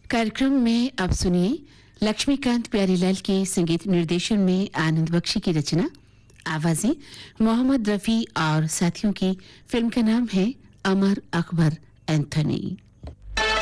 कार्यक्रम में अब सुनिए लक्ष्मीकांत प्यारीलाल के संगीत निर्देशन में आनंद बख्शी की रचना, आवाजें मोहम्मद रफी और साथियों की। फिल्म का नाम है अमर अकबर एंथोनी।